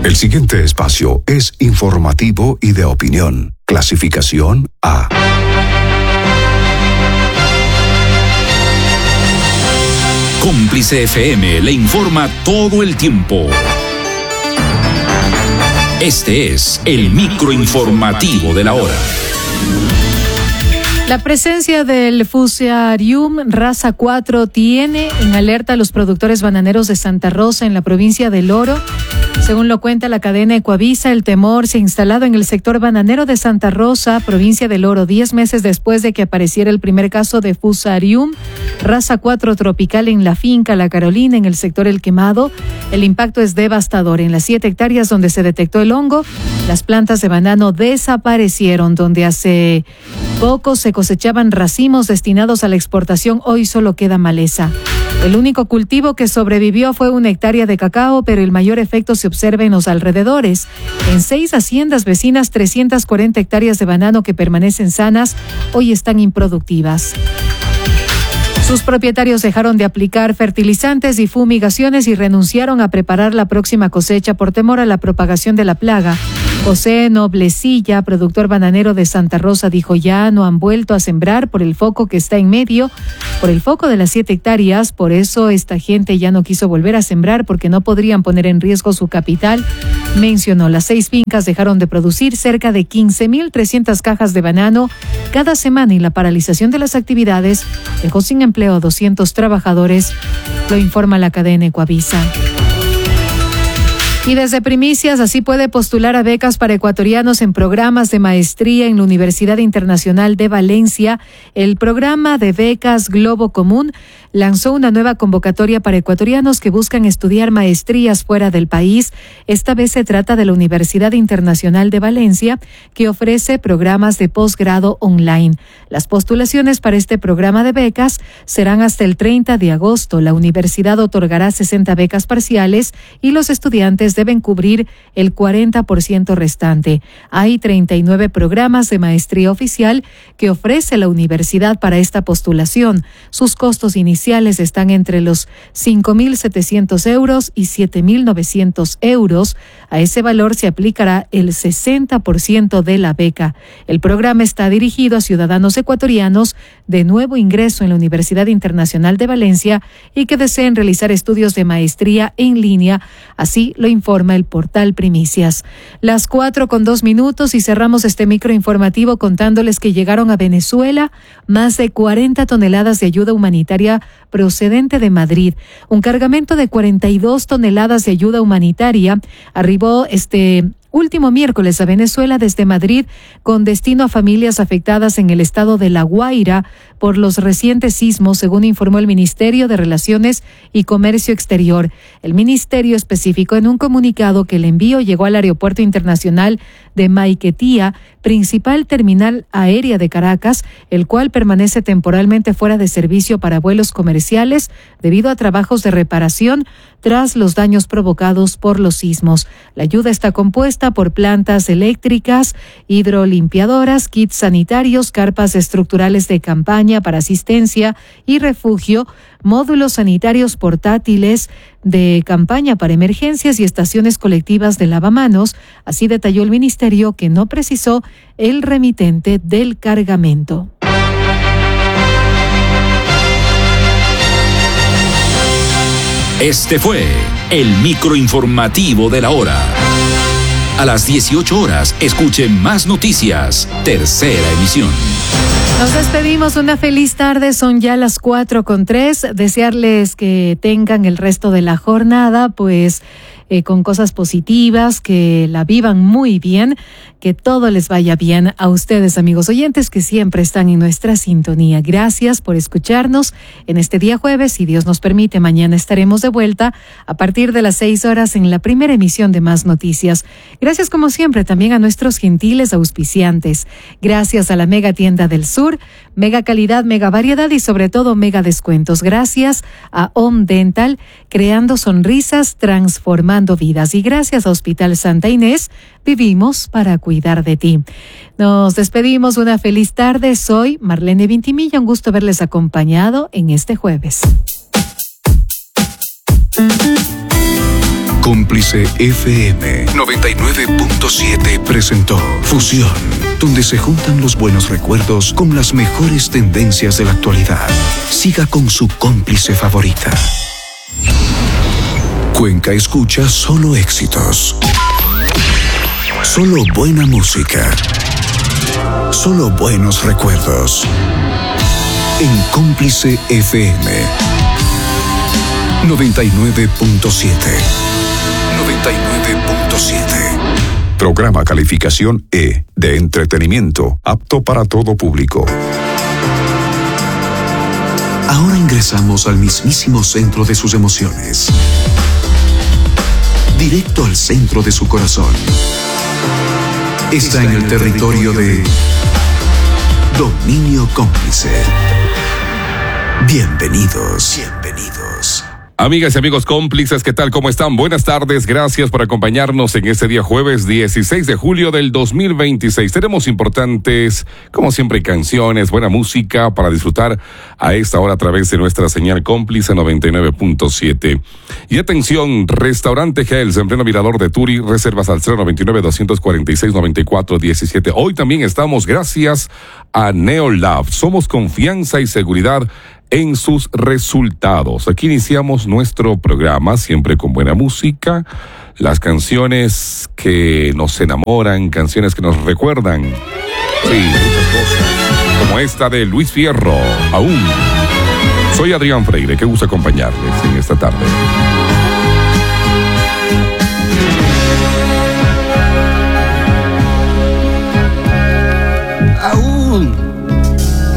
El siguiente espacio es informativo y de opinión. Clasificación A. Cómplice FM le informa todo el tiempo. Este es el microinformativo de la hora. La presencia del Fusarium raza 4 tiene en alerta a los productores bananeros de Santa Rosa en la provincia del Oro. Según lo cuenta la cadena Ecuavisa, el temor se ha instalado en el sector bananero de Santa Rosa, provincia del Oro, 10 meses después de que apareciera el primer caso de Fusarium raza 4 tropical en la finca La Carolina, en el sector El Quemado. El impacto es devastador. En las 7 hectáreas donde se detectó el hongo, las plantas de banano desaparecieron. Donde hace poco se cosechaban racimos destinados a la exportación, hoy solo queda maleza. El único cultivo que sobrevivió fue 1 hectárea de cacao, pero el mayor efecto se observa en los alrededores. En 6 haciendas vecinas, 340 hectáreas de banano que permanecen sanas, hoy están improductivas. Sus propietarios dejaron de aplicar fertilizantes y fumigaciones y renunciaron a preparar la próxima cosecha por temor a la propagación de la plaga. José Noblecilla, productor bananero de Santa Rosa, dijo: ya no han vuelto a sembrar por el foco que está en medio, por el foco de las 7 hectáreas. Por eso esta gente ya no quiso volver a sembrar porque no podrían poner en riesgo su capital. Mencionó, las 6 fincas dejaron de producir cerca de 15.300 cajas de banano cada semana y la paralización de las actividades dejó sin empleo a 200 trabajadores, lo informa la cadena Ecuavisa. Y desde Primicias, así puede postular a becas para ecuatorianos en programas de maestría en la Universidad Internacional de Valencia. El programa de becas Globo Común lanzó una nueva convocatoria para ecuatorianos que buscan estudiar maestrías fuera del país. Esta vez se trata de la Universidad Internacional de Valencia, que ofrece programas de posgrado online. Las postulaciones para este programa de becas serán hasta el 30 de agosto. La universidad otorgará 60 becas parciales y los estudiantes deben cubrir el 40% restante. Hay 39 programas de maestría oficial que ofrece la universidad para esta postulación. Sus costos iniciales están entre los 5.700 euros y 7.900 euros. A ese valor se aplicará el 60% de la beca. El programa está dirigido a ciudadanos ecuatorianos de nuevo ingreso en la Universidad Internacional de Valencia y que deseen realizar estudios de maestría en línea. Así lo informa el portal Primicias. Las 4:02 y cerramos este microinformativo contándoles que llegaron a Venezuela más de 40 toneladas de ayuda humanitaria procedente de Madrid. Un cargamento de 42 toneladas de ayuda humanitaria arribó este último miércoles a Venezuela desde Madrid con destino a familias afectadas en el estado de La Guaira por los recientes sismos, según informó el Ministerio de Relaciones y Comercio Exterior. El ministerio especificó en un comunicado que el envío llegó al Aeropuerto Internacional de Maiquetía, principal terminal aérea de Caracas, el cual permanece temporalmente fuera de servicio para vuelos comerciales debido a trabajos de reparación tras los daños provocados por los sismos. La ayuda está compuesta por plantas eléctricas, hidrolimpiadoras, kits sanitarios, carpas estructurales de campaña para asistencia y refugio, módulos sanitarios portátiles de campaña para emergencias y estaciones colectivas de lavamanos. Así detalló el ministerio, que no precisó el remitente del cargamento. Este fue el microinformativo de la hora. A las 18 horas, escuchen más noticias. Tercera emisión. Nos despedimos, una feliz tarde, son ya las 4:03. Desearles que tengan el resto de la jornada, pues con cosas positivas, que la vivan muy bien, que todo les vaya bien a ustedes, amigos oyentes, que siempre están en nuestra sintonía. Gracias por escucharnos en este día jueves. Si Dios nos permite, mañana estaremos de vuelta a partir de las 6 horas en la primera emisión de Más Noticias. Gracias, como siempre, también a nuestros gentiles auspiciantes. Gracias a la Mega Tienda del Sur, mega calidad, mega variedad y sobre todo mega descuentos. Gracias a Home Dental, creando sonrisas, transformando vidas. Y gracias a Hospital Santa Inés, vivimos para cuidar de ti. Nos despedimos, una feliz tarde. Soy Marlene Vintimilla, un gusto verles acompañado en este jueves. Cómplice FM 99.7 presentó Fusión, donde se juntan los buenos recuerdos con las mejores tendencias de la actualidad. Siga con su cómplice favorita. Cuenca escucha solo éxitos. Solo buena música. Solo buenos recuerdos. En Cómplice FM 99.7. 99.7. Programa calificación E de entretenimiento, apto para todo público. Ahora ingresamos al mismísimo centro de sus emociones. Directo al centro de su corazón. Está en el territorio de Dominio Cómplice. Bienvenidos. Amigas y amigos cómplices, ¿qué tal? ¿Cómo están? Buenas tardes, gracias por acompañarnos en este día jueves 16 de julio del 2026. Tenemos importantes, como siempre, canciones, buena música para disfrutar a esta hora a través de nuestra señal Cómplice 99.7. Y atención, Restaurante Hells en pleno Mirador de Turi, reservas al 099-246-9417. Hoy también estamos gracias a Neolab. Somos confianza y seguridad en sus resultados. Aquí iniciamos nuestro programa siempre con buena música, las canciones que nos enamoran, canciones que nos recuerdan, sí, muchas cosas, como esta de Luis Fierro, Aún. Soy Adrián Freire, qué gusto acompañarles en esta tarde.